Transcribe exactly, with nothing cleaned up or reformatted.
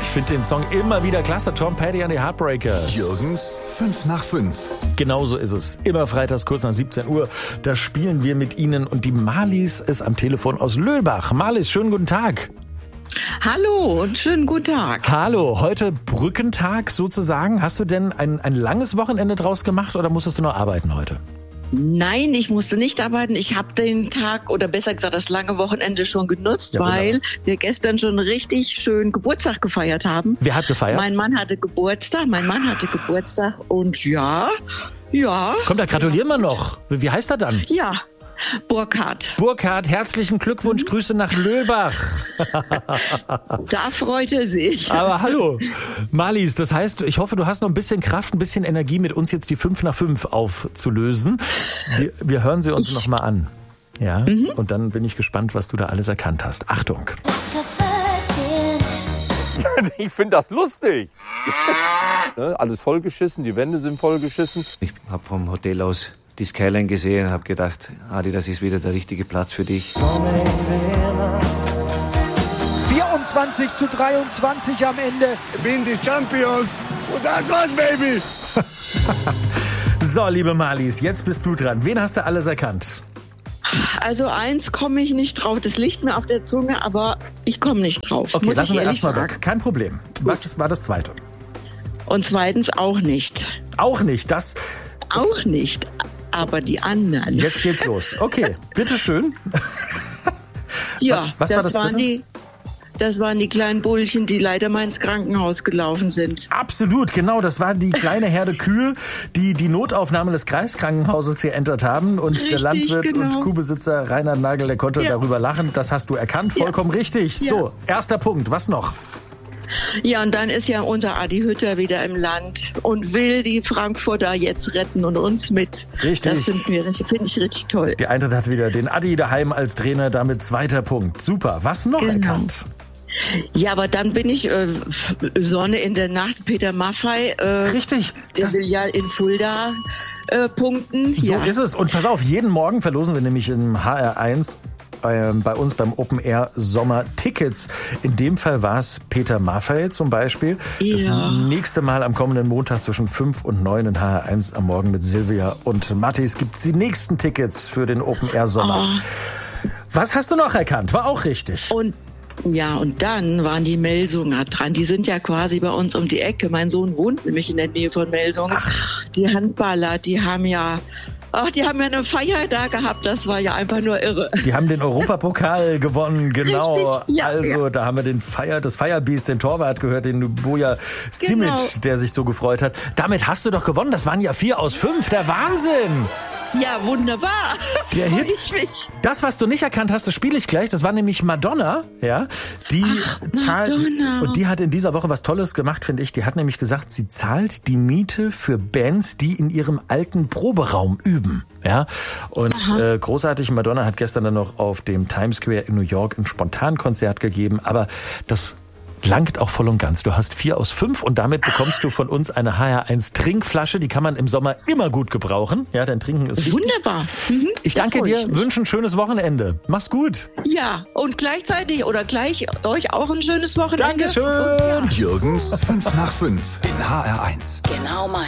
finde den Song immer wieder klasse. Tom Petty and the Heartbreakers. Jürgens fünf nach fünf. Genauso ist es. Immer freitags kurz nach siebzehn Uhr. Da spielen wir mit Ihnen. Und die Marlies ist am Telefon aus Löhlbach. Marlies, schönen guten Tag. Hallo und schönen guten Tag. Hallo, heute Brückentag sozusagen. Hast du denn ein, ein langes Wochenende draus gemacht oder musstest du noch arbeiten heute? Nein, ich musste nicht arbeiten. Ich habe den Tag oder besser gesagt das lange Wochenende schon genutzt, Ja, weil wunderbar. wir gestern schon richtig schön Geburtstag gefeiert haben. Wer hat gefeiert? Mein Mann hatte Geburtstag, mein Mann hatte Geburtstag und ja, ja, Komm, da gratulieren wir noch. Wie heißt er dann? ja, Burkhard. Burkhard, herzlichen Glückwunsch, Grüße nach Löhlbach. Da freut er sich. Aber hallo, Marlies, das heißt, ich hoffe, du hast noch ein bisschen Kraft, ein bisschen Energie, mit uns jetzt die fünf nach fünf aufzulösen. Wir, wir hören sie uns nochmal an. Ja, mhm. Und dann bin ich gespannt, was du da alles erkannt hast. Achtung. Ich finde das lustig. Ne, alles vollgeschissen, die Wände sind vollgeschissen. Ich habe vom Hotel aus die Skyline gesehen und habe gedacht, Adi, das ist wieder der richtige Platz für dich. vierundzwanzig zu dreiundzwanzig am Ende. Bin die Champion und das war's, Baby. So, liebe Marlies, jetzt bist du dran. Wen hast du alles erkannt? Also eins komme ich nicht drauf, das liegt mir auf der Zunge, aber ich komme nicht drauf. Okay, muss lassen ich wir ehrlich erstmal sagen. weg. Kein Problem. Was ist, war das zweite? Und zweitens auch nicht. Auch nicht. Das. Auch nicht, aber die anderen. Jetzt geht's los. Okay, bitteschön. Ja, Was das, war das waren dritte? die, das waren die kleinen Bullchen, die leider mal ins Krankenhaus gelaufen sind. Absolut, genau. Das war die kleine Herde Kühe, die die Notaufnahme des Kreiskrankenhauses geentert haben. Und Richtig, der Landwirt genau. und Kuhbesitzer Reinhard Nagel, der konnte Ja. darüber lachen. Das hast du erkannt. Ja. Vollkommen richtig. Ja. So, erster Punkt. Was noch? Ja, und dann ist ja unser Adi Hütter wieder im Land und will die Frankfurter jetzt retten und uns mit. Richtig. Das finden wir richtig- finde ich richtig toll. Die Eintracht hat wieder den Adi daheim als Trainer. Damit zweiter Punkt. Super. Was noch Genau. erkannt? Ja, aber dann bin ich äh, Sonne in der Nacht, Peter Maffay. Äh, Richtig. Der Das, will ja in Fulda äh, punkten. so ja. ist es. Und pass auf, jeden Morgen verlosen wir nämlich im H R eins ähm, bei uns beim Open Air Sommer Tickets. In dem Fall war es Peter Maffay zum Beispiel. Das Ja. nächste Mal am kommenden Montag zwischen fünf und neun in H R eins am Morgen mit Silvia und Mathis gibt es die nächsten Tickets für den Open Air Sommer. Was hast du noch erkannt? War auch richtig. Und ja, und dann waren die Melsunger dran. Die sind ja quasi bei uns um die Ecke. Mein Sohn wohnt nämlich in der Nähe von Melsungen. Die Handballer, die haben ja, ach, die haben ja eine Feier da gehabt. Das war ja einfach nur irre. Die haben den Europapokal gewonnen, genau. Richtig, ja, also, ja. da haben wir den Feier, das Firebeast, den Torwart gehört, den Boja Simic, Genau. der sich so gefreut hat. Damit hast du doch gewonnen. Das waren ja vier aus fünf. Der Wahnsinn! Ja, wunderbar. Der Freu Hit. ich mich. Das, was du nicht erkannt hast, das spiele ich gleich. Das war nämlich Madonna, ja. Die Ach, zahlt, Madonna. und die hat in dieser Woche was Tolles gemacht, finde ich. Die hat nämlich gesagt, sie zahlt die Miete für Bands, die in ihrem alten Proberaum üben, ja. Und äh, großartig, Madonna hat gestern dann noch auf dem Times Square in New York ein Spontankonzert gegeben, aber das langt auch voll und ganz. Du hast vier aus fünf und damit bekommst du von uns eine H R eins Trinkflasche. Die kann man im Sommer immer gut gebrauchen. Ja, dein Trinken ist wichtig. Wunderbar. Mhm, Ich da danke freu dir, ich mich. wünsche ein schönes Wochenende. Mach's gut. Ja, und gleichzeitig oder gleich euch auch ein schönes Wochenende. Dankeschön. Und, ja. Jürgens fünf nach fünf in H R eins. Genau meins.